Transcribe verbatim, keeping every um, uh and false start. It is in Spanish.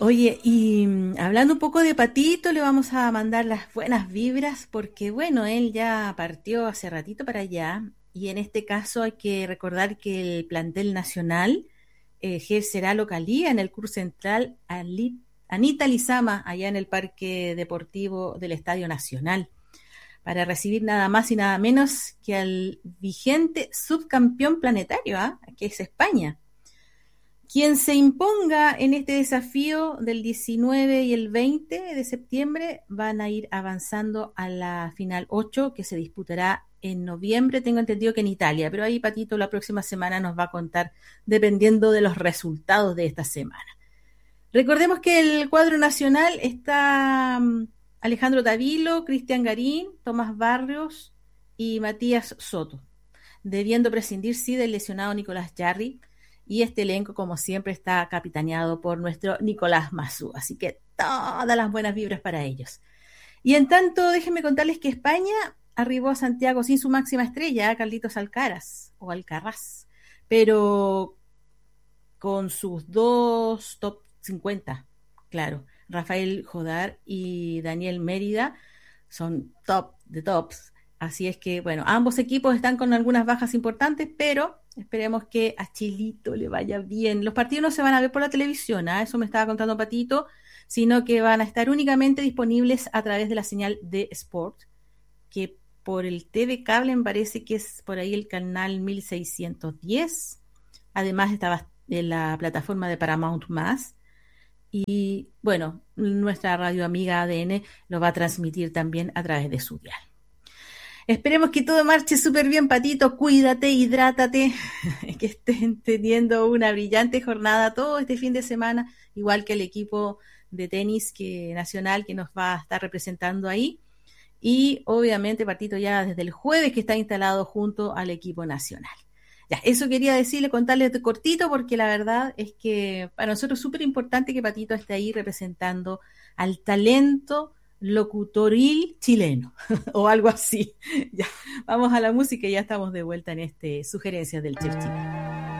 Oye, y mm, hablando un poco de Patito, le vamos a mandar las buenas vibras porque, bueno, él ya partió hace ratito para allá y en este caso hay que recordar que el plantel nacional eh, ejercerá localía en el Club Central Ali- Anita Lizama, allá en el Parque Deportivo del Estadio Nacional, para recibir nada más y nada menos que al vigente subcampeón planetario, ¿ah? Que es España. Quien se imponga en este desafío del diecinueve y el veinte de septiembre van a ir avanzando a la final ocho que se disputará en noviembre, tengo entendido que en Italia, pero ahí Patito la próxima semana nos va a contar dependiendo de los resultados de esta semana. Recordemos que el cuadro nacional está um, Alejandro Tavilo, Cristian Garín, Tomás Barrios y Matías Soto, debiendo prescindir sí del lesionado Nicolás Jarry, y este elenco, como siempre, está capitaneado por nuestro Nicolás Mazú. Así que todas las buenas vibras para ellos. Y en tanto, déjenme contarles que España arribó a Santiago sin su máxima estrella, Carlitos Alcaraz, o Alcaraz, pero con sus dos top cincuenta, claro. Rafael Jodar y Daniel Mérida son top de tops. Así es que, bueno, ambos equipos están con algunas bajas importantes, pero esperemos que a Chilito le vaya bien. Los partidos no se van a ver por la televisión, ¿eh? Eso me estaba contando Patito, sino que van a estar únicamente disponibles a través de la señal de Sport, que por el T V Cable me parece que es por ahí el canal mil seiscientos diez. Además estaba en la plataforma de Paramount Más. Y bueno, nuestra radio amiga A D N lo va a transmitir también a través de su dial. Esperemos que todo marche súper bien, Patito. Cuídate, hidrátate, que estén teniendo una brillante jornada todo este fin de semana, igual que el equipo de tenis que, nacional que nos va a estar representando ahí. Y obviamente, Patito ya desde el jueves que está instalado junto al equipo nacional. Ya, eso quería decirle, contarle cortito, porque la verdad es que para nosotros es súper importante que Patito esté ahí representando al talento locutoril chileno, o algo así. Ya, vamos a la música y ya estamos de vuelta en este Sugerencias del Chef Chile.